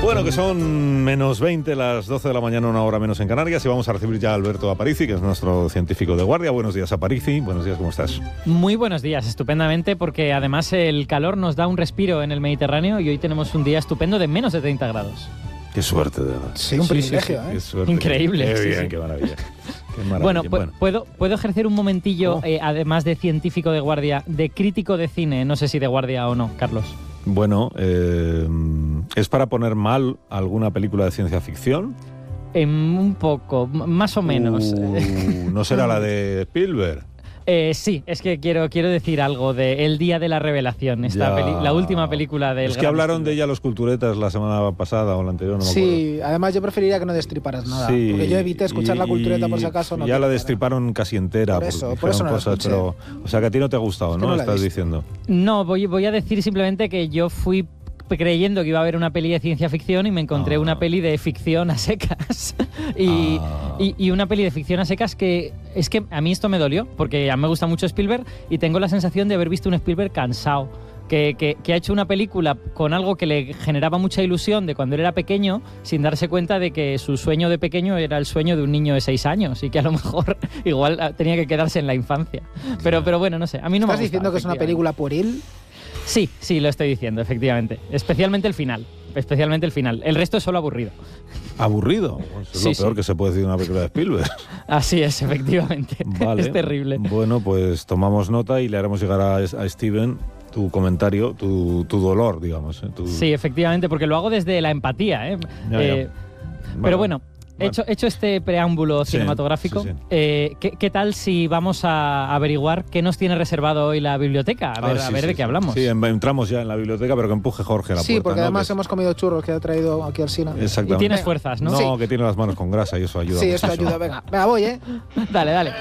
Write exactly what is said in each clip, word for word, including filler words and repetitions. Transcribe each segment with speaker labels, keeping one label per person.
Speaker 1: Bueno, que son menos veinte, las doce de la mañana, una hora menos en Canarias, y vamos a recibir ya a Alberto Aparici, que es nuestro científico de guardia. Buenos días, Aparici. Buenos días, ¿cómo estás?
Speaker 2: Muy buenos días, estupendamente, porque además el calor nos da un respiro en el Mediterráneo y hoy tenemos un día estupendo de menos de treinta grados.
Speaker 1: Qué suerte, de verdad.
Speaker 3: Sí, un privilegio,
Speaker 1: sí, sí,
Speaker 3: ¿eh?
Speaker 1: Qué suerte.
Speaker 2: Increíble.
Speaker 1: Qué
Speaker 2: sí,
Speaker 1: bien,
Speaker 2: sí.
Speaker 1: qué maravilla. Qué maravilla.
Speaker 2: Bueno,
Speaker 1: Bueno.
Speaker 2: ¿puedo, ¿puedo ejercer un momentillo,
Speaker 1: Oh.
Speaker 2: eh, además de científico de guardia, de crítico de cine? No sé si de guardia o no, Carlos.
Speaker 1: Bueno, eh, ¿es para poner mal alguna película de ciencia ficción?
Speaker 2: Eh, un poco, m- más o menos.
Speaker 1: Uh, ¿No será la de Spielberg?
Speaker 2: Eh, sí, es que quiero, quiero decir algo de El Día de la Revelación, esta
Speaker 1: Ya.
Speaker 2: peli- la última película del
Speaker 1: Es que
Speaker 2: gran
Speaker 1: hablaron de
Speaker 2: Spielberg.
Speaker 1: ella los culturetas la semana pasada o la anterior, no me acuerdo.
Speaker 3: Sí, además yo preferiría que no destriparas nada.
Speaker 1: Sí,
Speaker 3: Porque yo evité escuchar
Speaker 1: y-
Speaker 3: la cultureta por si acaso. No
Speaker 1: ya
Speaker 3: quiero
Speaker 1: la
Speaker 3: nada.
Speaker 1: destriparon casi entera.
Speaker 3: Por eso,
Speaker 1: porque
Speaker 3: por eso
Speaker 1: dijeron
Speaker 3: no la
Speaker 1: cosas,
Speaker 3: escuché.
Speaker 1: pero, o sea, que a ti no te ha gustado,
Speaker 3: Es que
Speaker 1: ¿no?
Speaker 3: no la he
Speaker 1: Estás
Speaker 3: visto.
Speaker 1: diciendo.
Speaker 2: No, voy, voy a decir simplemente que yo fui creyendo que iba a haber una peli de ciencia ficción y me encontré
Speaker 1: Ah.
Speaker 2: una peli de ficción a secas. y,
Speaker 1: Ah.
Speaker 2: y, y una peli de ficción a secas que es que a mí esto me dolió, porque a mí me gusta mucho Spielberg y tengo la sensación de haber visto un Spielberg cansado. Que, que, que ha hecho una película con algo que le generaba mucha ilusión de cuando él era pequeño, sin darse cuenta de que su sueño de pequeño era el sueño de un niño de seis años y que a lo mejor igual ah, tenía que quedarse en la infancia. Pero, pero bueno, no sé, a mí no me ha
Speaker 3: ¿Estás diciendo
Speaker 2: gustado,
Speaker 3: que es una
Speaker 2: efectivamente.
Speaker 3: película pueril?
Speaker 2: Sí, sí, lo estoy diciendo, efectivamente. Especialmente el final. Especialmente el final. El resto es solo aburrido.
Speaker 1: ¿Aburrido? Pues es
Speaker 2: Sí,
Speaker 1: lo peor
Speaker 2: sí.
Speaker 1: que se puede decir de una película de Spielberg.
Speaker 2: Así es, efectivamente.
Speaker 1: Vale.
Speaker 2: Es terrible.
Speaker 1: Bueno, pues tomamos nota y le haremos llegar a, a Steven tu comentario, tu, tu dolor, digamos. ¿eh? Tu-
Speaker 2: Sí, efectivamente, porque lo hago desde la empatía. ¿eh?
Speaker 1: Ya, ya.
Speaker 2: Eh, Pero bueno,
Speaker 1: Bueno.
Speaker 2: hecho, hecho este preámbulo
Speaker 1: Sí,
Speaker 2: cinematográfico,
Speaker 1: sí, sí.
Speaker 2: eh, ¿qué, qué tal si vamos a averiguar qué nos tiene reservado hoy la biblioteca? A ver,
Speaker 1: Ah,
Speaker 2: a
Speaker 1: sí,
Speaker 2: ver
Speaker 1: sí,
Speaker 2: de qué
Speaker 1: sí.
Speaker 2: hablamos.
Speaker 1: Sí, en- entramos ya en la biblioteca, pero que empuje Jorge a la
Speaker 3: Sí,
Speaker 1: puerta.
Speaker 3: porque
Speaker 1: ¿no?
Speaker 3: además
Speaker 1: Que-
Speaker 3: hemos comido churros que ha traído aquí al Sina.
Speaker 1: Exactamente.
Speaker 2: Y tienes fuerzas, ¿no?
Speaker 1: No,
Speaker 3: Sí.
Speaker 1: que tiene las manos con grasa y eso ayuda
Speaker 3: Sí, esto
Speaker 1: muchísimo.
Speaker 3: ayuda. Venga, venga, voy, ¿eh?
Speaker 2: Dale, dale.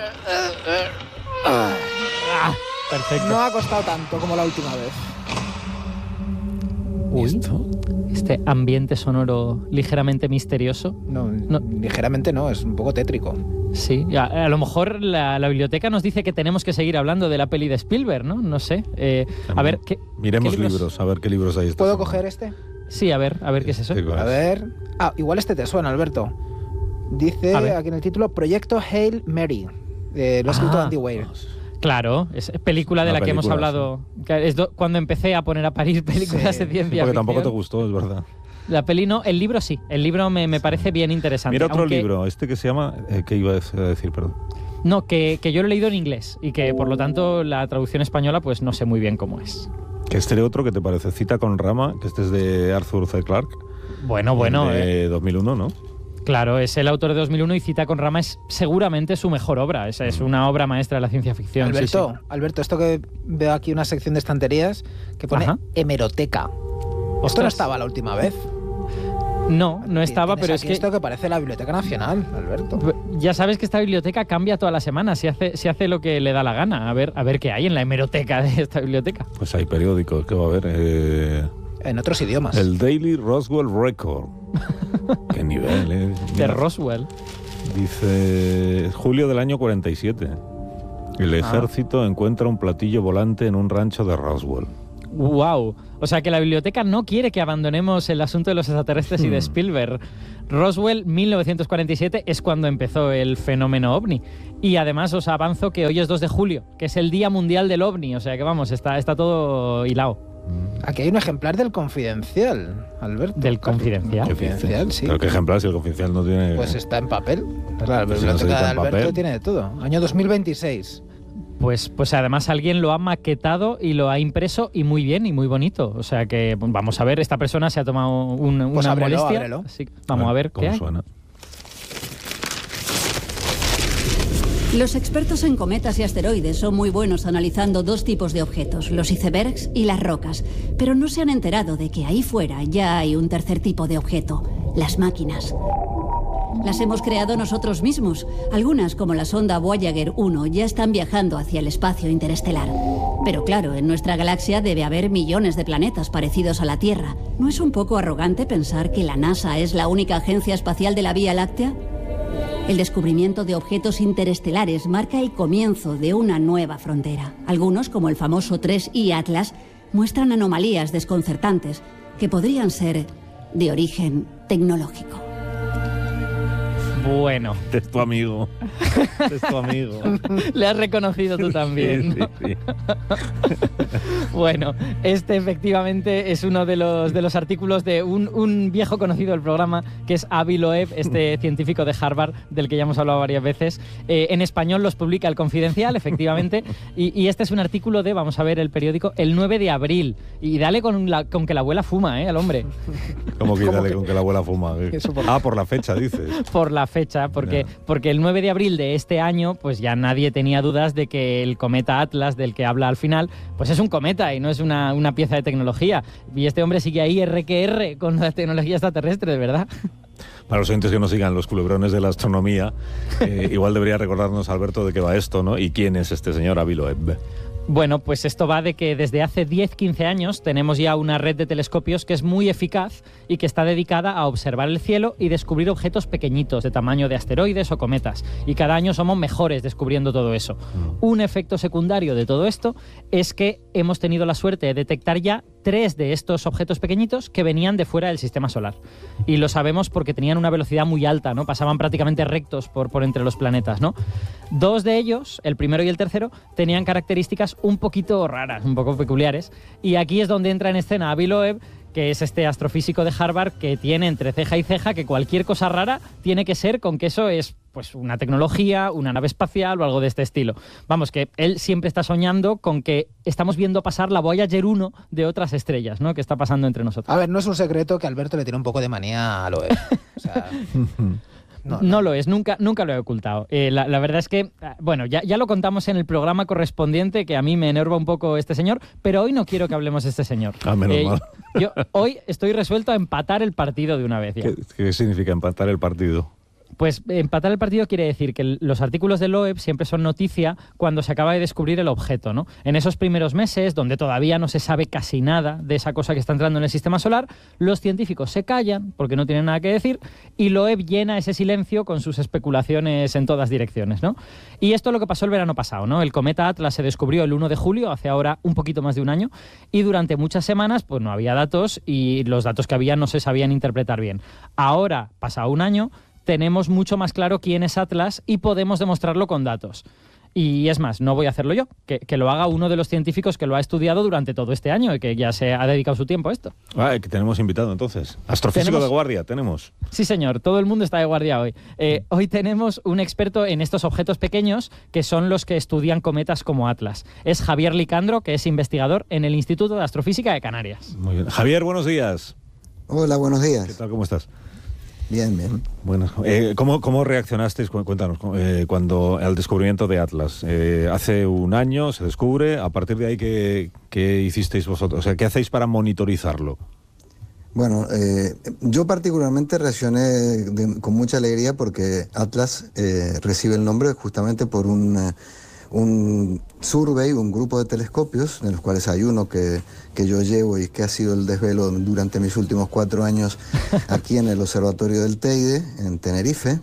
Speaker 2: Ah, perfecto.
Speaker 3: No ha costado tanto como la última vez.
Speaker 2: Uy,
Speaker 1: ¿Esto?
Speaker 2: este ambiente sonoro ligeramente misterioso.
Speaker 3: No,
Speaker 2: No.
Speaker 3: ligeramente no, es un poco tétrico.
Speaker 2: Sí, a, a lo mejor la, la biblioteca nos dice que tenemos que seguir hablando de la peli de Spielberg, ¿no? No sé. Eh, a ver, ¿qué,
Speaker 1: Miremos
Speaker 2: qué
Speaker 1: libros? a ver qué libros hay. esta
Speaker 3: ¿Puedo
Speaker 1: semana.
Speaker 3: coger este?
Speaker 2: Sí, a ver, a ver qué es eso.
Speaker 1: Sí, claro.
Speaker 3: A ver. Ah, igual este te suena, Alberto. Dice
Speaker 2: A ver.
Speaker 3: aquí en el título Proyecto Hail Mary. Eh, lo ha escrito
Speaker 2: Ah.
Speaker 3: Andy Weir.
Speaker 2: Claro, es película de
Speaker 1: Una
Speaker 2: la que hemos
Speaker 1: película,
Speaker 2: hablado. que es do- cuando empecé a poner a parir películas
Speaker 3: Sí,
Speaker 2: de ciencia
Speaker 1: Porque tampoco te
Speaker 2: ficción.
Speaker 1: gustó, es verdad.
Speaker 2: La peli no, el libro sí. El libro me, me parece bien interesante.
Speaker 1: Mira otro
Speaker 2: aunque-
Speaker 1: libro, este que se llama... Eh, ¿Qué iba a decir? Perdón.
Speaker 2: No, que, que yo lo he leído en inglés y que por lo tanto la traducción española pues no sé muy bien cómo es.
Speaker 1: Que este otro, ¿qué te parece? Cita con Rama, que este es de Arthur C. Clarke.
Speaker 2: Bueno, bueno,
Speaker 1: de
Speaker 2: eh,
Speaker 1: dos mil uno, ¿no?
Speaker 2: claro, es el autor de dos mil uno y Cita con Rama es seguramente su mejor obra. Es, es una obra maestra de la ciencia ficción. sí,
Speaker 3: Alberto,
Speaker 2: sí.
Speaker 3: Alberto, esto que veo aquí una sección de estanterías que pone
Speaker 2: Ajá.
Speaker 3: hemeroteca. Esto no
Speaker 2: Ostras.
Speaker 3: estaba la última vez.
Speaker 2: No, no estaba,
Speaker 3: Tienes
Speaker 2: pero es
Speaker 3: aquí
Speaker 2: que
Speaker 3: esto que parece la Biblioteca Nacional, Alberto.
Speaker 2: ya sabes que esta biblioteca cambia todas las semanas, se hace, se hace lo que le da la gana. A ver, a ver qué hay en la hemeroteca de esta biblioteca.
Speaker 1: Pues hay periódicos, ¿qué va a haber? Eh,
Speaker 3: En otros idiomas.
Speaker 1: el Daily Roswell Record. Qué nivel, ¿eh?
Speaker 2: De
Speaker 1: Mira,
Speaker 2: Roswell.
Speaker 1: Dice, julio del año cuarenta y siete. El
Speaker 2: Ah.
Speaker 1: ejército encuentra un platillo volante en un rancho de Roswell.
Speaker 2: Wow. O sea que la biblioteca no quiere que abandonemos el asunto de los extraterrestres y de
Speaker 1: Hmm.
Speaker 2: Spielberg. Roswell, mil novecientos cuarenta y siete, es cuando empezó el fenómeno ovni. Y además os avanzo que hoy es dos de julio, que es el Día Mundial del OVNI. O sea que vamos, está, está todo hilado.
Speaker 3: Aquí hay un ejemplar del Confidencial, Alberto.
Speaker 2: ¿Del Confidencial?
Speaker 3: Confidencial, sí.
Speaker 1: Pero qué ejemplar si el confidencial no tiene...
Speaker 3: Pues está en papel. La
Speaker 1: Pues si no se
Speaker 3: biblioteca
Speaker 1: edita
Speaker 3: de
Speaker 1: en
Speaker 3: Alberto
Speaker 1: papel.
Speaker 3: tiene de todo. Año dos mil veintiséis.
Speaker 2: Pues, pues además alguien lo ha maquetado y lo ha impreso y muy bien y muy bonito. O sea que vamos a ver, esta persona se ha tomado un-
Speaker 3: Pues
Speaker 2: una
Speaker 3: ábrelo,
Speaker 2: molestia.
Speaker 3: ábrelo.
Speaker 2: Así que vamos a ver
Speaker 1: cómo
Speaker 2: qué hay.
Speaker 1: suena.
Speaker 4: Los expertos en cometas y asteroides son muy buenos analizando dos tipos de objetos, los icebergs y las rocas, pero no se han enterado de que ahí fuera ya hay un tercer tipo de objeto, las máquinas. Las hemos creado nosotros mismos. Algunas, como la sonda Voyager uno, ya están viajando hacia el espacio interestelar. Pero claro, en nuestra galaxia debe haber millones de planetas parecidos a la Tierra. ¿No es un poco arrogante pensar que la NASA es la única agencia espacial de la Vía Láctea? El descubrimiento de objetos interestelares marca el comienzo de una nueva frontera. Algunos, como el famoso tres I Atlas, muestran anomalías desconcertantes que podrían ser de origen tecnológico.
Speaker 2: Bueno.
Speaker 1: Es tu amigo. Es tu amigo.
Speaker 2: Le has reconocido tú también, ¿no?
Speaker 1: Sí, sí, sí.
Speaker 2: Bueno, este efectivamente es uno de los, de los artículos de un, un viejo conocido del programa, que es Avi Loeb, este científico de Harvard, del que ya hemos hablado varias veces. Eh, en español los publica El Confidencial, efectivamente, y, y este es un artículo de, vamos a ver el periódico, el nueve de abril. Y dale con, la, con que la abuela fuma, ¿eh? Al hombre.
Speaker 1: ¿Cómo que
Speaker 3: ¿Cómo
Speaker 1: dale
Speaker 3: que?
Speaker 1: con que la abuela fuma?
Speaker 3: Eso por-
Speaker 1: Ah, por la fecha, dices.
Speaker 2: Por la fecha, porque,
Speaker 1: Ya.
Speaker 2: porque el nueve de abril de este año, pues ya nadie tenía dudas de que el cometa Atlas, del que habla al final, pues es un cometa y no es una, una pieza de tecnología. Y este hombre sigue ahí R que R con la tecnología extraterrestre, de verdad.
Speaker 1: Para los oyentes que no sigan los culebrones de la astronomía, eh, igual debería recordarnos, Alberto, de qué va esto, ¿no? Y quién es este señor Avi Loeb.
Speaker 2: Bueno, pues esto va de que desde hace diez quince años tenemos ya una red de telescopios que es muy eficaz y que está dedicada a observar el cielo y descubrir objetos pequeñitos de tamaño de asteroides o cometas. Y cada año somos mejores descubriendo todo eso.
Speaker 1: Mm.
Speaker 2: Un efecto secundario de todo esto es que hemos tenido la suerte de detectar ya tres de estos objetos pequeñitos que venían de fuera del sistema solar. Y lo sabemos porque tenían una velocidad muy alta, ¿no? Pasaban prácticamente rectos por, por entre los planetas, ¿no? Dos de ellos, el primero y el tercero, tenían características un poquito raras, un poco peculiares. Y aquí es donde entra en escena Avi Loeb, que es este astrofísico de Harvard que tiene entre ceja y ceja que cualquier cosa rara tiene que ser con que eso es pues una tecnología, una nave espacial o algo de este estilo. Vamos, que él siempre está soñando con que estamos viendo pasar la Voyager uno de otras estrellas, ¿no? Que está pasando entre nosotros.
Speaker 3: A ver, no es un secreto que Alberto le tiene un poco de manía a Loeb. O sea,
Speaker 2: No,
Speaker 3: no, no.
Speaker 2: lo es, nunca, nunca lo he ocultado. Eh, la, la verdad es que, bueno, ya, ya lo contamos en el programa correspondiente, que a mí me enerva un poco este señor, pero hoy no quiero que hablemos de este señor.
Speaker 1: Ah, menos mal.
Speaker 2: Yo hoy estoy resuelto a empatar el partido de una vez ya.
Speaker 1: ¿Qué, qué significa empatar el partido?
Speaker 2: Pues empatar el partido quiere decir que los artículos de Loeb siempre son noticia cuando se acaba de descubrir el objeto, ¿no? En esos primeros meses, donde todavía no se sabe casi nada de esa cosa que está entrando en el sistema solar, los científicos se callan porque no tienen nada que decir y Loeb llena ese silencio con sus especulaciones en todas direcciones, ¿no? Y esto es lo que pasó el verano pasado, ¿no? El cometa Atlas se descubrió el uno de julio, hace ahora un poquito más de un año, y durante muchas semanas pues no había datos y los datos que había no se sabían interpretar bien. Ahora, pasado un año, tenemos mucho más claro quién es Atlas y podemos demostrarlo con datos. Y es más, no voy a hacerlo yo, que, que lo haga uno de los científicos que lo ha estudiado durante todo este año y que ya se ha dedicado su tiempo a esto.
Speaker 1: Ah, que tenemos invitado entonces. Astrofísico
Speaker 2: Tenemos-
Speaker 1: de guardia, tenemos.
Speaker 2: Sí, señor, todo el mundo está de guardia hoy. Eh, hoy tenemos un experto en estos objetos pequeños que son los que estudian cometas como Atlas. Es Javier Licandro, que es investigador en el Instituto de Astrofísica de Canarias.
Speaker 1: Muy bien. Javier, buenos días.
Speaker 5: Hola, buenos
Speaker 1: ¿Qué
Speaker 5: días.
Speaker 1: tal? ¿Cómo estás?
Speaker 5: Bien, bien.
Speaker 1: Bueno, eh, ¿cómo, ¿cómo reaccionasteis? Cu- Cuéntanos, eh, cuando al descubrimiento de Atlas. Eh, hace un año se descubre, a partir de ahí, ¿qué, qué hicisteis vosotros? O sea, ¿qué hacéis para monitorizarlo?
Speaker 5: Bueno, eh, yo particularmente reaccioné de- con mucha alegría porque Atlas eh, recibe el nombre justamente por un, eh, un survey, un grupo de telescopios, de los cuales hay uno que, que yo llevo y que ha sido el desvelo durante mis últimos cuatro años aquí en el Observatorio del Teide, en Tenerife,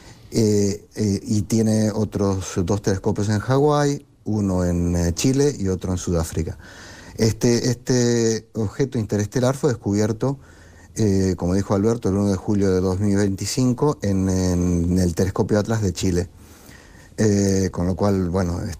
Speaker 5: eh, eh, y tiene otros dos telescopios en Hawái, uno en eh, Chile y otro en Sudáfrica. Este, este objeto interestelar fue descubierto, eh, como dijo Alberto, el uno de julio de dos mil veinticinco en, en el telescopio Atlas de Chile. Eh, con lo cual, bueno, est-